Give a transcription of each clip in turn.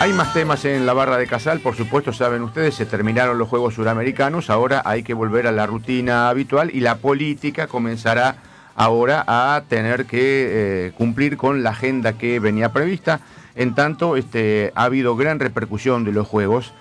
Hay más temas en la barra de Casal, por supuesto, saben ustedes, se terminaron los Juegos Suramericanos, ahora hay que volver a la rutina habitual y la política comenzará ahora a tener que cumplir con la agenda que venía prevista. En tanto, ha habido gran repercusión de los Juegos.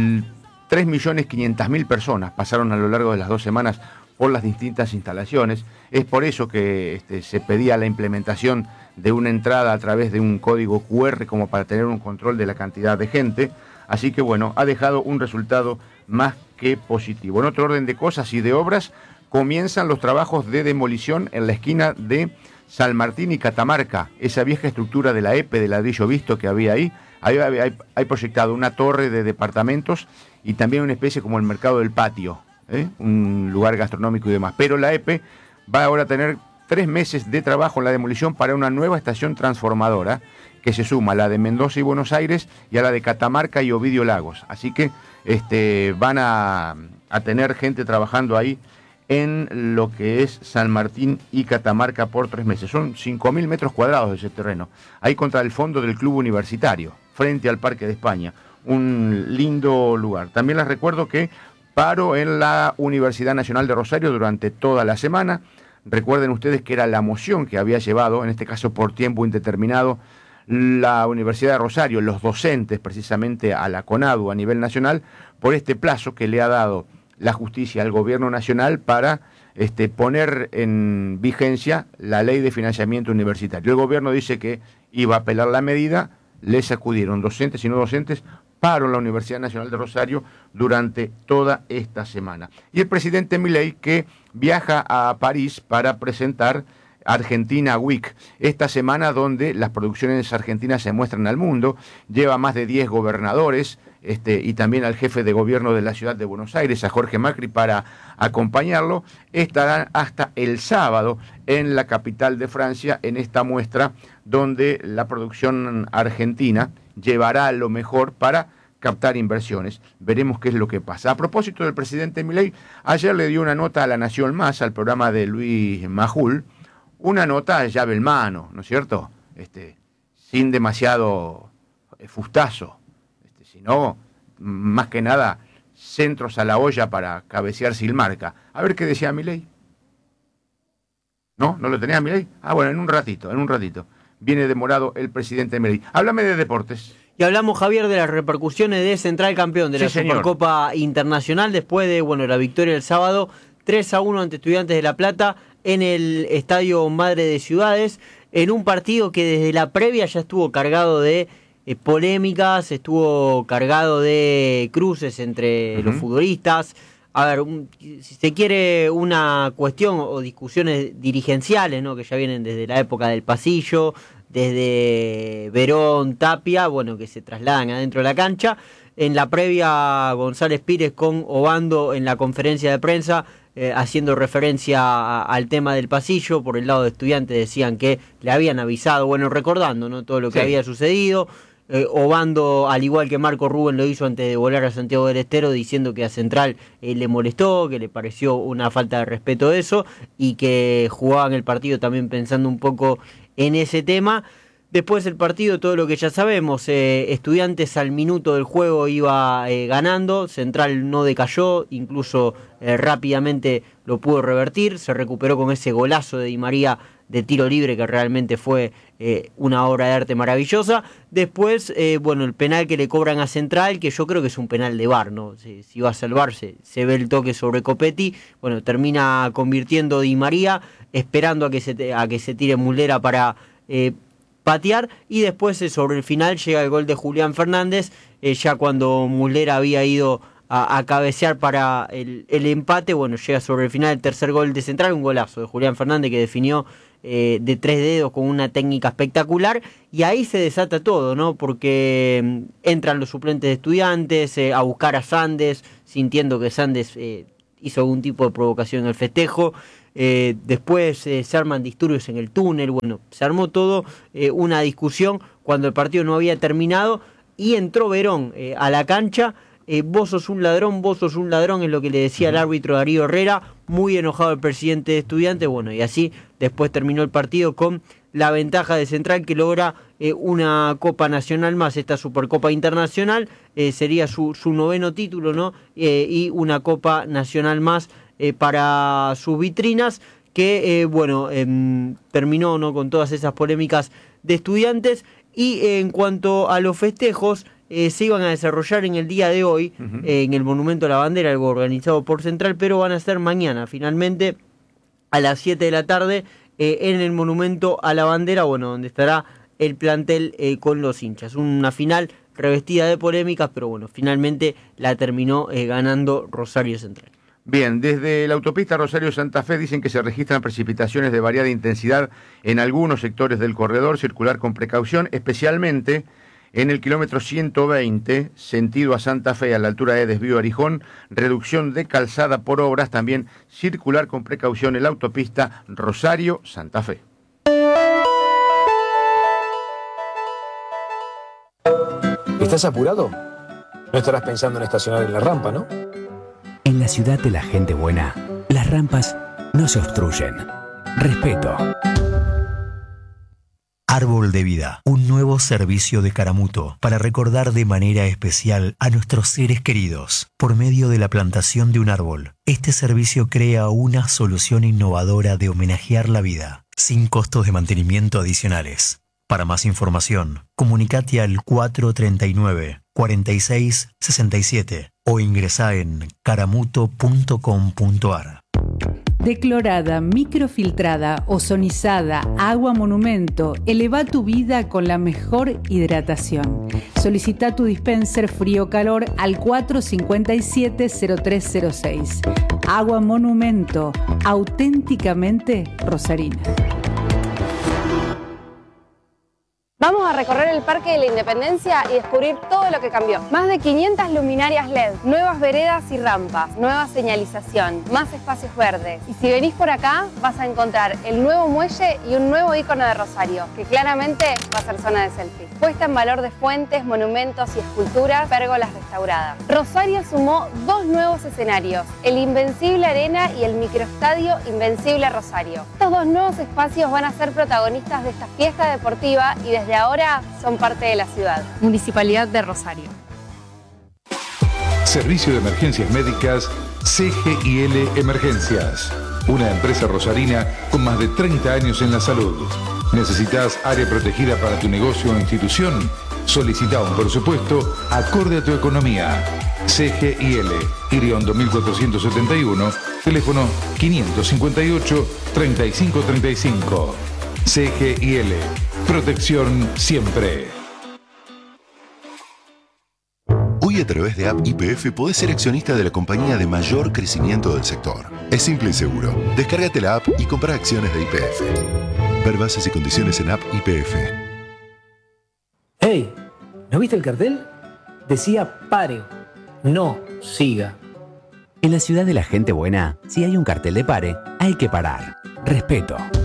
3.500.000 personas pasaron a lo largo de las 2 semanas por las distintas instalaciones. Es por eso que se pedía la implementación de una entrada a través de un código QR como para tener un control de la cantidad de gente. Así que bueno, ha dejado un resultado más que positivo. En otro orden de cosas y de obras, comienzan los trabajos de demolición en la esquina de San Martín y Catamarca, esa vieja estructura de la EPE de ladrillo visto que había ahí. Hay proyectado una torre de departamentos y también una especie como el mercado del patio, un lugar gastronómico y demás. Pero la EPE va ahora a tener 3 meses de trabajo en la demolición para una nueva estación transformadora que se suma a la de Mendoza y Buenos Aires y a la de Catamarca y Ovidio Lagos. Así que van a tener gente trabajando ahí en lo que es San Martín y Catamarca por 3 meses. Son 5.000 metros cuadrados de ese terreno. Ahí contra el fondo del Club Universitario, frente al Parque de España. Un lindo lugar. También les recuerdo que paro en la Universidad Nacional de Rosario durante toda la semana. Recuerden ustedes que era la moción que había llevado, en este caso por tiempo indeterminado, la Universidad de Rosario, los docentes precisamente a la CONADU a nivel nacional, por este plazo que le ha dado la justicia al gobierno nacional para poner en vigencia la ley de financiamiento universitario. El gobierno dice que iba a apelar la medida, le sacudieron docentes y no docentes, paro en la Universidad Nacional de Rosario durante toda esta semana. Y el presidente Milei, que viaja a París para presentar Argentina Week, esta semana donde las producciones argentinas se muestran al mundo, lleva más de 10 gobernadores y también al jefe de gobierno de la ciudad de Buenos Aires, a Jorge Macri, para acompañarlo. Estarán hasta el sábado en la capital de Francia, en esta muestra donde la producción argentina llevará lo mejor para captar inversiones. Veremos qué es lo que pasa. A propósito del presidente Milei, ayer le dio una nota a La Nación Más, al programa de Luis Majul, una nota de llave en mano, ¿no es cierto? Sin demasiado fustazo, sino más que nada centros a la olla para cabecear sin marca. A ver qué decía Milei. ¿No? ¿No lo tenía Milei? Ah, bueno, en un ratito. Viene demorado el presidente Milei. Háblame de deportes. Y hablamos, Javier, de las repercusiones de Central campeón de la Supercopa Internacional después de la victoria del sábado 3-1 ante Estudiantes de La Plata en el Estadio Madre de Ciudades, en un partido que desde la previa ya estuvo cargado de polémicas, estuvo cargado de cruces entre los futbolistas. A ver, si se quiere, una cuestión o discusiones dirigenciales, ¿no?, que ya vienen desde la época del pasillo, desde Verón, Tapia, que se trasladan adentro de la cancha. En la previa, González Pires con Obando en la conferencia de prensa, haciendo referencia al tema del pasillo. Por el lado de Estudiantes decían que le habían avisado, recordando, ¿no?, todo lo que había sucedido. Obando, al igual que Marco Rubén lo hizo antes de volar a Santiago del Estero, diciendo que a Central le molestó, que le pareció una falta de respeto eso, y que jugaban el partido también pensando un poco en ese tema. Después del partido, todo lo que ya sabemos, Estudiantes al minuto del juego iba ganando, Central no decayó, incluso rápidamente lo pudo revertir, se recuperó con ese golazo de Di María de tiro libre que realmente fue una obra de arte maravillosa. Después, el penal que le cobran a Central, que yo creo que es un penal de VAR, ¿no? Si va a salvarse, se ve el toque sobre Copetti, termina convirtiendo Di María, esperando a que se tire Muslera para patear, y después sobre el final llega el gol de Julián Fernández, ya cuando Muslera había ido a cabecear para el empate. Llega sobre el final el tercer gol de Central, un golazo de Julián Fernández que definió de 3 dedos con una técnica espectacular, y ahí se desata todo, ¿no? Porque entran los suplentes de Estudiantes a buscar a Sandes, sintiendo que Sandes hizo algún tipo de provocación en el festejo. Después se arman disturbios en el túnel, se armó todo una discusión cuando el partido no había terminado, y entró Verón a la cancha. Vos sos un ladrón, es lo que le decía el árbitro Darío Herrera, muy enojado el presidente de Estudiantes, y así después terminó el partido con la ventaja de Central, que logra una Copa Nacional más, esta Supercopa Internacional, sería su 9º título, ¿no? Y una Copa Nacional más para sus vitrinas, que terminó, ¿no?, con todas esas polémicas de Estudiantes. Y en cuanto a los festejos, se iban a desarrollar en el día de hoy, en el Monumento a la Bandera, algo organizado por Central, pero van a ser mañana, finalmente, a las 7 de la tarde, en el Monumento a la Bandera, donde estará el plantel con los hinchas. Una final revestida de polémicas, pero finalmente la terminó ganando Rosario Central. Bien, desde la autopista Rosario-Santa Fe dicen que se registran precipitaciones de variada intensidad en algunos sectores del corredor, circular con precaución, especialmente en el kilómetro 120, sentido a Santa Fe, a la altura de Desvío Arijón, reducción de calzada por obras, también circular con precaución en la autopista Rosario-Santa Fe. ¿Estás apurado? No estarás pensando en estacionar en la rampa, ¿no? En la ciudad de la gente buena, las rampas no se obstruyen. Respeto. Árbol de Vida, un nuevo servicio de Caramuto para recordar de manera especial a nuestros seres queridos por medio de la plantación de un árbol. Este servicio crea una solución innovadora de homenajear la vida, sin costos de mantenimiento adicionales. Para más información, comunicate al 439-4667 o ingresá en caramuto.com.ar. Declorada, microfiltrada, ozonizada, agua monumento, eleva tu vida con la mejor hidratación. Solicita tu dispenser frío-calor al 457-0306. Agua monumento, auténticamente rosarina. Vamos a recorrer el Parque de la Independencia y descubrir todo lo que cambió. Más de 500 luminarias LED, nuevas veredas y rampas, nueva señalización, más espacios verdes. Y si venís por acá, vas a encontrar el nuevo muelle y un nuevo icono de Rosario, que claramente va a ser zona de selfies. Puesta en valor de fuentes, monumentos y esculturas, pérgolas restauradas. Rosario sumó 2 nuevos escenarios, el Invencible Arena y el microestadio Invencible Rosario. Estos 2 nuevos espacios van a ser protagonistas de esta fiesta deportiva y desde ahora son parte de la ciudad. Municipalidad de Rosario. Servicio de Emergencias Médicas CGIL Emergencias. Una empresa rosarina con más de 30 años en la salud. ¿Necesitas área protegida para tu negocio o institución? Solicita un presupuesto acorde a tu economía. CGIL, Iriondo 1471, teléfono 558-3535. CGIL, protección siempre. Hoy a través de App YPF podés ser accionista de la compañía de mayor crecimiento del sector. Es simple y seguro. Descárgate la app y compra acciones de YPF. Ver bases y condiciones en App YPF. ¡Hey! ¿No viste el cartel? Decía pare, no siga. En la ciudad de la gente buena, si hay un cartel de pare, hay que parar. Respeto.